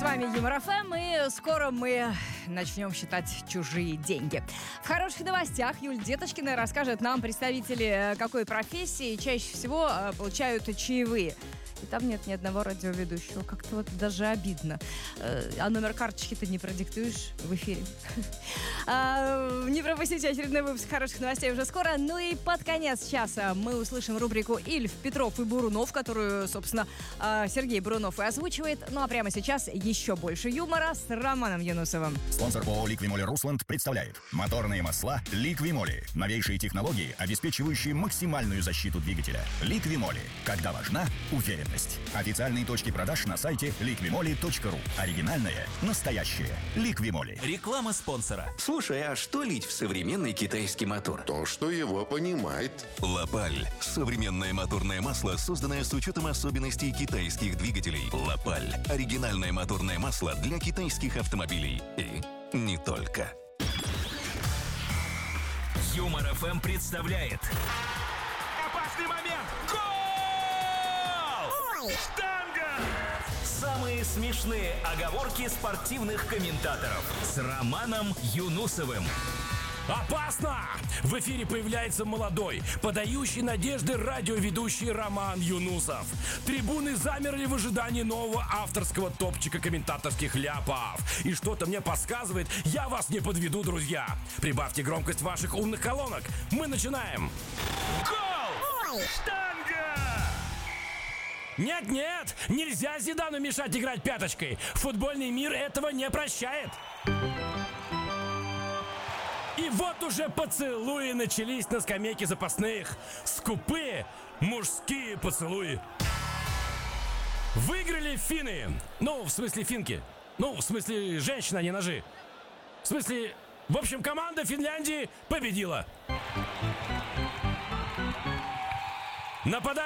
вами Юмор ФМ, и скоро мы начнем считать чужие деньги. В хороших новостях Юль Деточкина расскажет нам представители какой профессии чаще всего получают чаевые. И там нет ни одного радиоведущего. Как-то вот даже обидно. А номер карточки ты не продиктуешь в эфире. Не пропустите очередной выпуск хороших новостей уже скоро. Ну и под конец часа мы услышим рубрику «Ильф, Петров и Бурунов», которую, собственно, Сергей Бурунов и озвучивает. Ну а прямо сейчас еще больше юмора с Романом Юнусовым. Спонсор ООО «Ликвимоли Русланд» представляет моторные масла «Ликвимоли». Новейшие технологии, обеспечивающие максимальную защиту двигателя. «Ликвимоли». Когда важна уверенность. Официальные точки продаж на сайте liquimoli.ru. Оригинальное, настоящее. Ликвимоли. Реклама спонсора. Слушай, а что лить в современный китайский мотор? То, что его понимает. Лапаль. Современное моторное масло, созданное с учетом особенностей китайских двигателей. Лапаль. Оригинальное моторное масло для китайских автомобилей. И не только. Юмор ФМ представляет. Опасный момент! Гол! Штанга! Самые смешные оговорки спортивных комментаторов с Романом Юнусовым. Опасно! В эфире появляется молодой, подающий надежды радиоведущий Роман Юнусов. Трибуны замерли в ожидании нового авторского топчика комментаторских ляпов. И что-то мне подсказывает, я вас не подведу, друзья. Прибавьте громкость ваших умных колонок. Мы начинаем. Гол! Штанга! Нет, нельзя Зидану мешать играть пяточкой. Футбольный мир этого не прощает. И вот уже поцелуи начались на скамейке запасных. Скупые мужские поцелуи. Выиграли финны. Ну, в смысле финки. Ну, в смысле женщина, а не ножи. В смысле, в общем, команда Финляндии победила. Нападающий